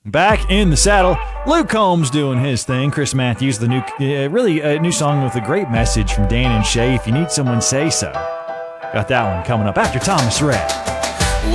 Back in the saddle, Luke Combs doing his thing. Chris Matthews, the new song with a great message from Dan and Shay. If you need someone, say so. Got that one coming up after Thomas Rhett.